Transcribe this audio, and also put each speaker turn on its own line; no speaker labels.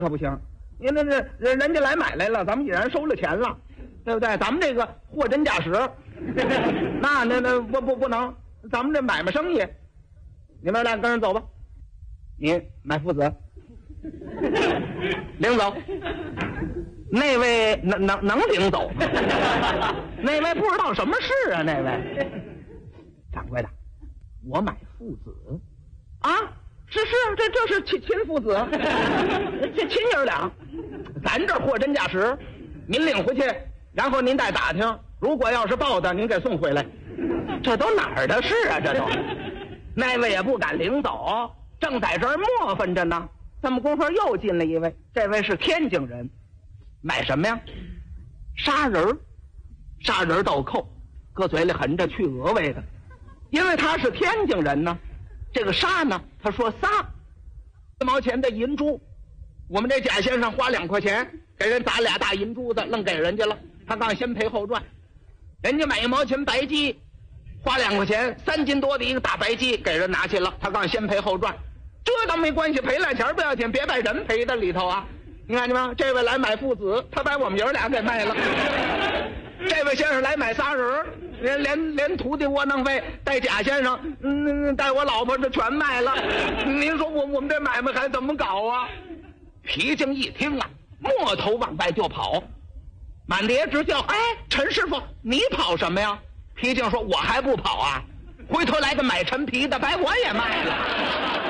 可不行。您这人家来买来了，咱们已然收了钱了，对不对？咱们这个货真价实，那不能，咱们这买卖生意，你们俩跟人走吧。你买父子，领走。那位能领走吗？那位不知道什么事啊？那位掌柜的，我买父子啊。是，这是亲父子，这亲爷俩，咱这货真价实，您领回去，然后您再打听，如果要是报的，您给送回来。这都哪儿的事啊？这都，那位也不敢领走，正在这儿磨蹭着呢。这么功夫又进了一位，这位是天津人，买什么呀？砂仁豆蔻，搁嘴里含着去鹅味的，因为他是天津人呢。这个沙呢，他说仨，1毛钱的银珠，我们这贾先生花2块钱给人砸俩大银珠子，愣给人家了。他刚先赔后赚，人家买1毛钱白鸡，花2块钱，3斤多的一个大白鸡给人拿去了，他刚先赔后赚。这倒没关系，赔了钱不要紧，别把人赔在里头啊！你看见吗？这位来买父子，他把我们爷俩给卖了。这位先生来买仨人，连徒弟窝囊费带贾先生，带我老婆这全卖了。您说我们这买卖还怎么搞啊？皮匠一听啊，摸头往外就跑，满地直叫：“哎，陈师傅，你跑什么呀？”皮匠说：“我还不跑啊，回头来个买陈皮的，把我也卖了。”